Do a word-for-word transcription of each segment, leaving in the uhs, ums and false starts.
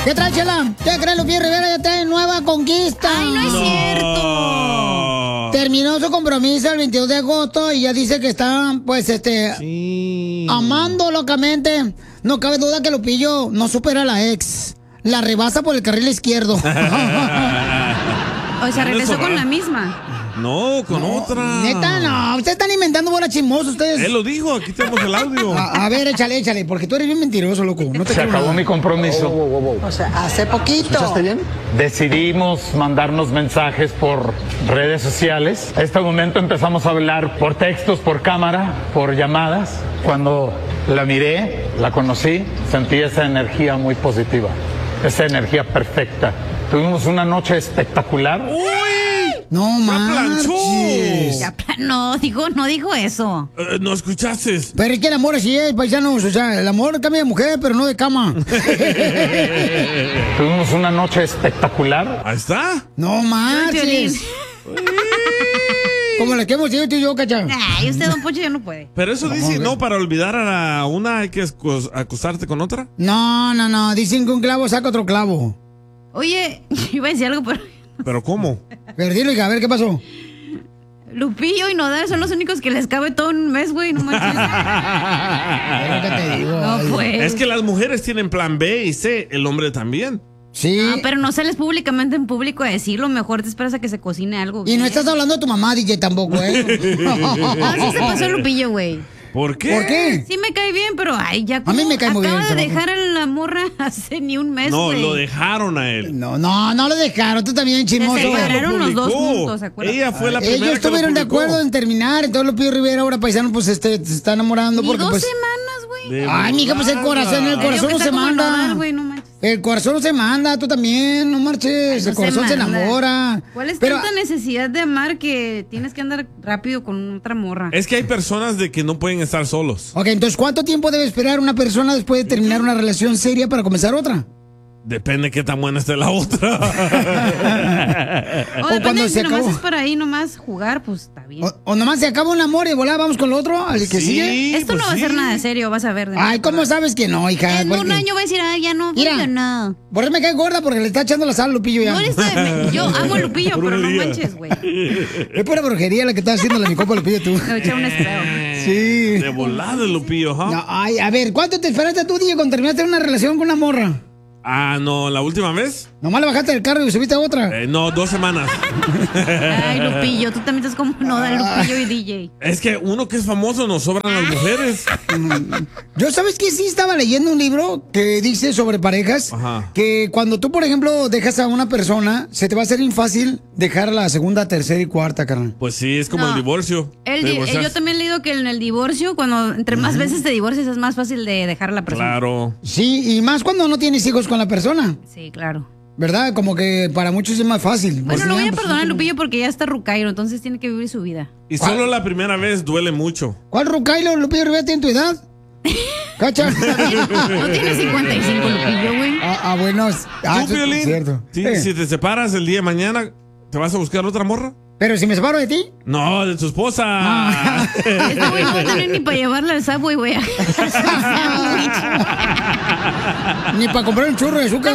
¿Qué trae, Chela? ¿Qué crees, Lupillo Rivera? Ya está en nueva conquista. Ay, no es No. cierto. Terminó su compromiso el veintidós de agosto y ya dice que está, pues, este, Sí. amando locamente. No cabe duda que Lupillo no supera a la ex. La rebasa por el carril izquierdo. O sea, regresó Eso, con ¿verdad? la misma. No, con otra. Neta, no. Ustedes están inventando bolas chismosos, ustedes. Él lo dijo, aquí tenemos el audio. A, a ver, échale, échale, porque tú eres bien mentiroso, loco. No te Se creo acabó nada. mi compromiso. O sea, hace poquito. ¿Escuchaste bien? Decidimos mandarnos mensajes por redes sociales. A este momento empezamos a hablar por textos, por cámara, por llamadas. Cuando la miré, la conocí, sentí esa energía muy positiva, esa energía perfecta. Tuvimos una noche espectacular. No planchó! manches. Ya, pla- no, dijo, no dijo eso. Eh, ¿No escuchaste? Pero es que el amor así es, paisanos. O sea, el amor cambia de mujer, pero no de cama. Tuvimos una noche espectacular. Ahí está. No Violín. manches. Como la que hemos tenido tú y yo, cacha. Ay, usted, don Poncho, ya no puede. Pero eso dice, no, para olvidar a la una hay que escos- acostarte con otra. No, no, no. Dicen que un clavo saca otro clavo. Oye, iba a decir algo, pero ¿Pero cómo? Pero dilo, hija, a ver qué pasó. Lupillo y Nodal son los únicos que les cabe todo un mes, güey, no manches. Es lo que te digo. No, ay. pues. Es que las mujeres tienen plan B y C, el hombre también. Sí. Ah, pero no sales públicamente en público a decirlo. Mejor te esperas a que se cocine algo. Y no bien. estás hablando de tu mamá, D J, tampoco, ¿eh? Ah, sí se pasó el Lupillo, güey. ¿Por qué? ¿Por qué? Sí me cae bien, pero ay, ya A mí me cae muy bien, acaba de chamaco. dejar a la morra hace ni un mes, No, güey. lo dejaron a él. No, no, no lo dejaron. Tú también, chismoso. Se separaron. Ella lo los dos publicó. juntos, acuérdate. Ella fue la primera Ellos que lo estuvieron de publicó. acuerdo en terminar, entonces Lupillo Rivera, ahora paisano, pues este, se está enamorando Ni porque dos pues. semanas, güey. De Ay, mija, pues el corazón, el Te digo corazón que no está se como manda. Nodal, güey, no manches. El corazón no se manda, tú también, no marches. No El corazón se, manda. enamora. ¿Cuál es Pero, tanta necesidad de amar que tienes que andar rápido con otra morra? Es que hay personas de que no pueden estar solos. ok, entonces, ¿cuánto tiempo debe esperar una persona después de terminar una relación seria para comenzar otra? Depende qué tan buena esté la otra. O o depende, cuando si se nomás acabó. es para ahí nomás jugar, pues está bien. O, o nomás se acaba un amor y volá, vamos con el otro, al que Sí, sigue. Esto pues no va a ser sí. nada de serio, vas a ver. de Ay, mí. ¿cómo sabes que no, hija? En Porque- un año va a decir, ay, ya no, Mira. ya no. Por eso me cae gorda porque le está echando la sal a Lupillo ya. No eres de- me- yo amo a Lupillo, Por pero un no día. manches, güey. Es pura brujería la que está haciendo la mi copa Lupillo tú. Me voy a echar un espejo. Sí. De volada, Lupillo, ¿ah? No, ay, a ver, ¿cuánto te esperaste tú, Diego, cuando terminaste una relación con una morra? Ah, no, la última vez. Nomás le bajaste del carro y subiste a otra. Eh, no, dos semanas. Ay, Lupillo, tú también estás como Nodal, Lupillo y D J. Es que uno que es famoso nos sobran las mujeres. Yo, ¿sabes qué? Sí estaba leyendo un libro que dice sobre parejas, Ajá. que cuando tú, por ejemplo, dejas a una persona, se te va a hacer infácil dejar a la segunda, tercera y cuarta, carnal. Pues sí, es como No. el divorcio. El di- Divorciarse. yo también he leído que en el divorcio, cuando entre más veces te divorcias, es más fácil de dejar a la persona. Claro. Sí, y más cuando no tienes hijos con la persona, Sí, claro. ¿verdad? Como que para muchos es más fácil. Bueno, Porque lo voy a ya, pues, perdonar a no- Lupillo porque ya está rucairo, entonces tiene que vivir su vida. Y solo la primera vez duele mucho. ¿Cuál Rucailo, Lupillo Rivera, tiene tu edad? ¿Cacha? No tiene cincuenta y cinco, Lupillo, güey. Ah, ah, bueno. es- Ah, ¿Tú, eso es Piolín? cierto. Sí, Eh, Si te separas el día de mañana, ¿te vas a buscar otra morra? Pero si me separo de ti. No, de tu esposa. Ah. Este güey no va a tener ni para llevarla al Subway, güey. Ni para comprar un churro de azúcar.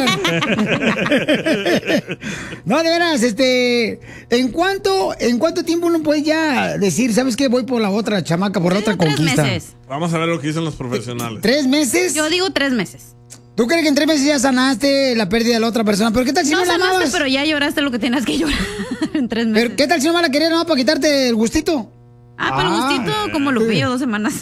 No, de veras, este. ¿En cuánto, en cuánto tiempo uno puede ya decir, ¿sabes qué? Voy por la otra chamaca, por la otra Tres conquista. meses. Vamos a ver lo que dicen los profesionales. ¿Tres meses? Yo digo tres meses. ¿Tú crees que en tres meses ya sanaste la pérdida de la otra persona? ¿Pero qué tal si no, No la sanaste, amabas? pero ya lloraste lo que tenías que llorar en tres meses. ¿Pero qué tal si no me la querías nomás para quitarte el gustito? Ah, para el gustito, como Lupillo, dos semanas.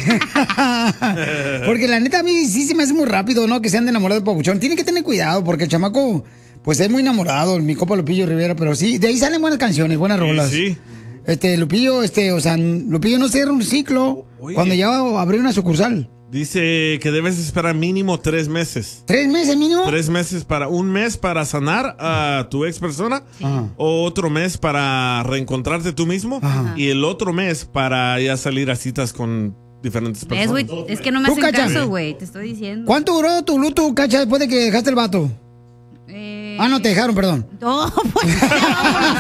Porque la neta a mí sí se me hace muy rápido, ¿no? Que se han enamorado de Pabuchón. Tiene que tener cuidado porque el chamaco, pues es muy enamorado, mi copa Lupillo Rivera, pero sí, de ahí salen buenas canciones, buenas rolas. Sí, sí. Este, Lupillo, este, o sea, Lupillo no cierra un ciclo Oye. cuando ya abrió una sucursal. Dice que debes esperar mínimo tres meses. ¿Tres meses mínimo? Tres meses para un mes para sanar a tu ex persona, Ajá. o otro mes para reencontrarte tú mismo, Ajá. y el otro mes para ya salir a citas con diferentes ¿Ves, güey? personas. Es que no me ¿Tú, hacen Cacha? caso, güey. Te estoy diciendo. ¿Cuánto duró tu luto, Cacha, después de que dejaste el vato? Eh, Ah, no, te dejaron, perdón. No, pues ya vámonos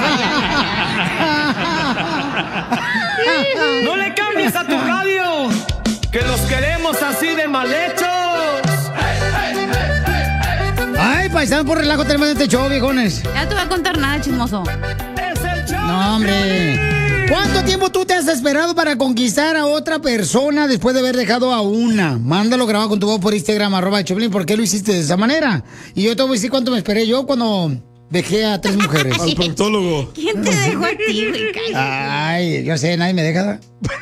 allá. ¡No le cambies a tu radio! ¡Que los queremos así de mal hechos! ¡Ay, paisanos, por relajo tenemos este show, viejones. Ya no te voy a contar nada, chismoso. No, hombre. ¿Cuánto tiempo tú te has esperado para conquistar a otra persona después de haber dejado a una? Mándalo grabado con tu voz por Instagram, arroba Choplin. ¿Por qué lo hiciste de esa manera? Y yo te voy a decir cuánto me esperé yo cuando dejé a tres mujeres. Al proctólogo. ¿Quién te dejó a ti, güey? Cállate. Ay, yo sé, nadie me deja.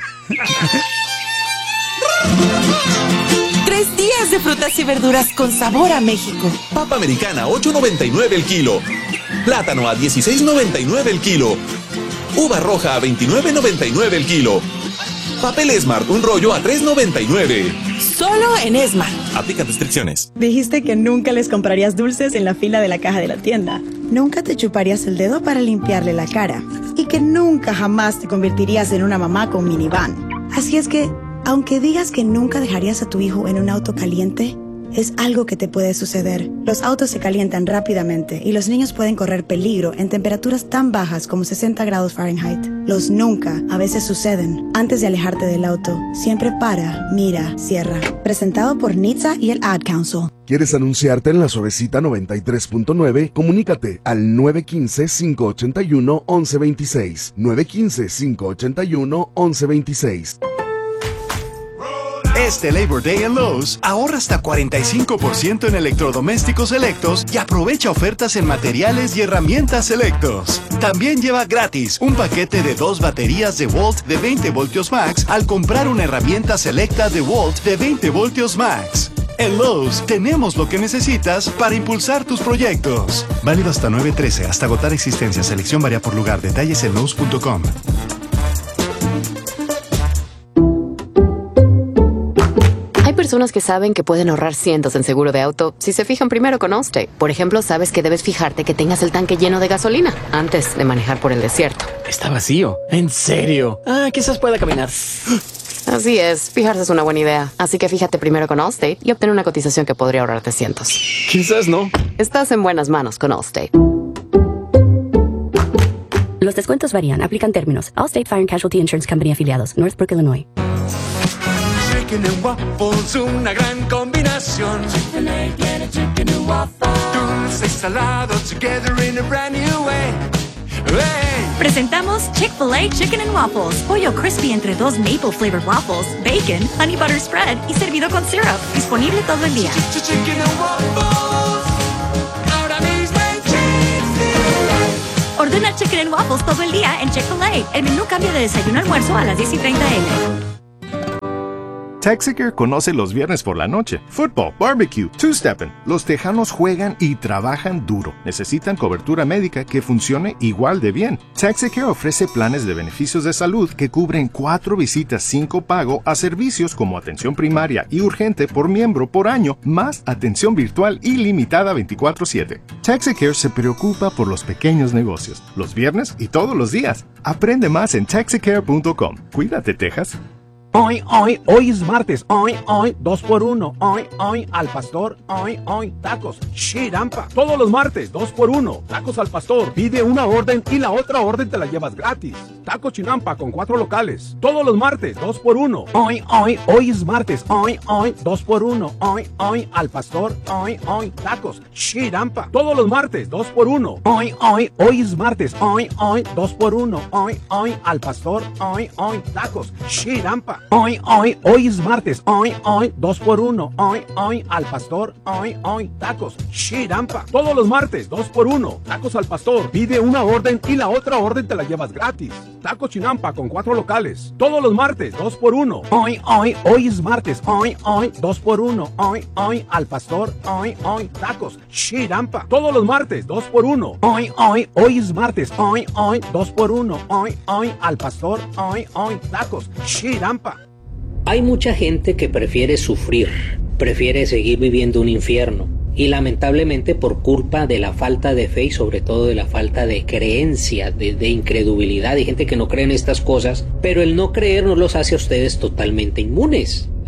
Tres días de frutas y verduras con sabor a México. Papa americana, ocho noventa y nueve el kilo. Plátano a dieciséis noventa y nueve el kilo. Uva roja a veintinueve noventa y nueve el kilo. Papel Smart, un rollo a tres noventa y nueve. Solo en Smart. Aplican restricciones. Dijiste que nunca les comprarías dulces en la fila de la caja de la tienda. Nunca te chuparías el dedo para limpiarle la cara. Y que nunca jamás te convertirías en una mamá con minivan. Así es que, aunque digas que nunca dejarías a tu hijo en un auto caliente, es algo que te puede suceder. Los autos se calientan rápidamente y los niños pueden correr peligro en temperaturas tan bajas como sesenta grados Fahrenheit. Los nunca a veces suceden. Antes de alejarte del auto, siempre para, mira, cierra. Presentado por N H T S A y el Ad Council. ¿Quieres anunciarte en La Suavecita noventa y tres punto nueve? Comunícate al nueve uno cinco, cinco ocho uno, once veintiséis. nueve uno cinco, cinco ocho uno, once veintiséis. Este Labor Day en Lowe's, ahorra hasta cuarenta y cinco por ciento en electrodomésticos selectos y aprovecha ofertas en materiales y herramientas selectos. También lleva gratis un paquete de dos baterías de Volt de veinte voltios max al comprar una herramienta selecta de Volt de veinte voltios max. En Lowe's tenemos lo que necesitas para impulsar tus proyectos. Válido hasta nueve trece, hasta agotar existencia. Selección varía por lugar. Detalles en Lowe's punto com. Hay personas que saben que pueden ahorrar cientos en seguro de auto si se fijan primero con Allstate. Por ejemplo, sabes que debes fijarte que tengas el tanque lleno de gasolina antes de manejar por el desierto. Está vacío. ¿En serio? Ah, quizás pueda caminar. Así es, fijarse es una buena idea. Así que fíjate primero con Allstate y obtén una cotización que podría ahorrarte cientos. Quizás no. Estás en buenas manos con Allstate. Los descuentos varían. Aplican términos. Allstate Fire and Casualty Insurance Company afiliados. Northbrook, Illinois. Chicken and waffles, una gran combinación. Chicken and chicken and waffles. Dulce y salado together in a brand new way. Hey. Presentamos Chick-fil-A Chicken and Waffles. Pollo crispy entre dos maple flavored waffles, bacon, honey butter spread y servido con syrup. Disponible todo el día. Chicken and waffles. Ahora mismo en Chick-fil-A. Ordena Chicken and Waffles todo el día en Chick-fil-A. El menú cambia de desayuno a almuerzo a las diez y treinta eme. Texacare conoce los viernes por la noche. Football, barbecue, two-stepping. Los tejanos juegan y trabajan duro. Necesitan cobertura médica que funcione igual de bien. Texacare ofrece planes de beneficios de salud que cubren cuatro visitas sin copago a servicios como atención primaria y urgente por miembro por año, más atención virtual ilimitada veinticuatro siete. Texacare se preocupa por los pequeños negocios, los viernes y todos los días. Aprende más en texacare punto com. Cuídate, Texas. Hoy, hoy, hoy es martes, hoy, hoy, dos por uno, hoy, hoy, al pastor, hoy, hoy, tacos, shirampa. Todos los martes, dos por uno, tacos al pastor. Pide una orden y la otra orden te la llevas gratis. Tacos chinampa con cuatro locales. Todos los martes, dos por uno. Hoy, hoy, hoy es martes, hoy, hoy, dos por uno, hoy, hoy, al pastor, hoy, hoy, tacos, shirampa. Todos los martes, dos por uno. Hoy, hoy, hoy es martes, hoy, hoy, dos por uno, hoy, hoy, al pastor, hoy, hoy, tacos, shirampa. Hoy, hoy, hoy es martes, hoy, hoy, dos por uno, hoy, hoy, al pastor, hoy, hoy, tacos, shirampa. Todos los martes, dos por uno, tacos al pastor. Pide una orden y la otra orden te la llevas gratis. Tacos chinampa con cuatro locales. Todos los martes, dos por uno. Hoy, hoy, hoy es martes, hoy, hoy, dos por uno, hoy, hoy, al pastor, hoy, hoy, tacos, shirampa. Todos los martes, dos por uno. Hoy, hoy, hoy es martes, hoy, hoy, dos por uno, hoy, hoy, al pastor, hoy, hoy, tacos, shirampa. Hay mucha gente que prefiere sufrir, prefiere seguir viviendo un infierno y lamentablemente por culpa de la falta de fe y sobre todo de la falta de creencia, de, de incredulidad, hay gente que no cree en estas cosas, pero el no creer no los hace a ustedes totalmente inmunes.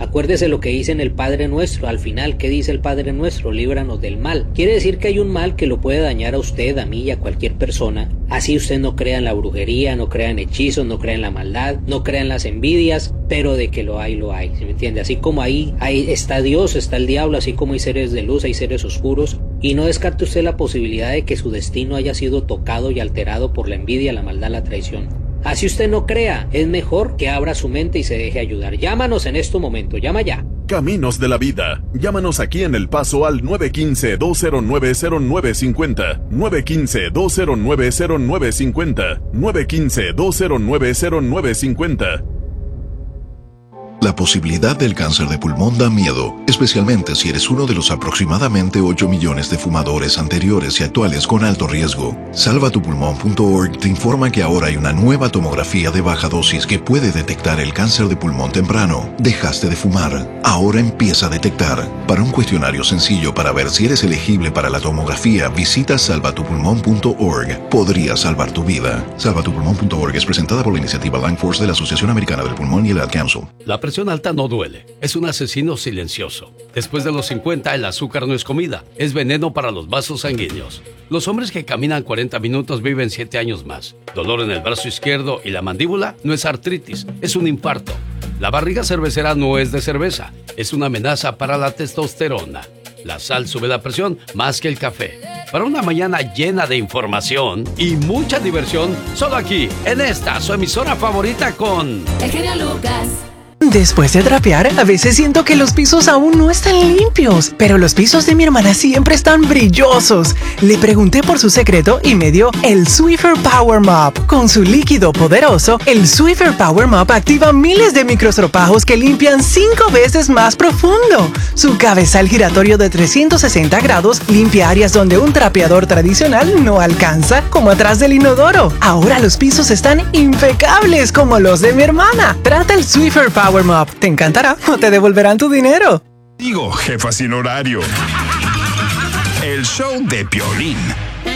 Acuérdese lo que dice en el Padre Nuestro, al final, ¿qué dice el Padre Nuestro? Líbranos del mal. Quiere decir que hay un mal que lo puede dañar a usted, a mí y a cualquier persona. Así usted no crea en la brujería, no crea en hechizos, no crea en la maldad, no crea en las envidias, pero de que lo hay, lo hay, ¿sí me entiende? Así como ahí, ahí está Dios, está el diablo, así como hay seres de luz, hay seres oscuros, y no descarte usted la posibilidad de que su destino haya sido tocado y alterado por la envidia, la maldad, la traición. Así usted no crea, es mejor que abra su mente y se deje ayudar. Llámanos en este momento, llama ya. Caminos de la Vida. Llámanos aquí en El Paso al nueve uno cinco, dos cero nueve, cero nueve cinco cero, nueve uno cinco, dos cero nueve, cero nueve cinco cero, nueve uno cinco, dos cero nueve, cero nueve cinco cero. La posibilidad del cáncer de pulmón da miedo, especialmente si eres uno de los aproximadamente ocho millones de fumadores anteriores y actuales con alto riesgo. salva tu pulmón punto org te informa que ahora hay una nueva tomografía de baja dosis que puede detectar el cáncer de pulmón temprano. Dejaste de fumar, ahora empieza a detectar. Para un cuestionario sencillo para ver si eres elegible para la tomografía, visita salva tu pulmón punto org. Podría salvar tu vida. salva tu pulmón punto org es presentada por la iniciativa Lung Force de la Asociación Americana del Pulmón y el Ad Council. La presión alta no duele, es un asesino silencioso. Después de los cincuenta, el azúcar no es comida, es veneno para los vasos sanguíneos. Los hombres que caminan cuarenta minutos viven siete años más. Dolor en el brazo izquierdo y la mandíbula no es artritis, es un infarto. La barriga cervecera no es de cerveza, es una amenaza para la testosterona. La sal sube la presión más que el café. Para una mañana llena de información y mucha diversión, solo aquí, en esta, su emisora favorita con... El genio Lucas. Después de trapear, a veces siento que los pisos aún no están limpios, pero los pisos de mi hermana siempre están brillosos. Le pregunté por su secreto y me dio el Swiffer Power Mop. Con su líquido poderoso, el Swiffer Power Mop activa miles de microestropajos que limpian cinco veces más profundo. Su cabezal giratorio de trescientos sesenta grados limpia áreas donde un trapeador tradicional no alcanza, como atrás del inodoro. Ahora los pisos están impecables como los de mi hermana. Trata el Swiffer Power Mop. Te encantará o te devolverán tu dinero. Digo, jefa sin horario. El show de Piolín.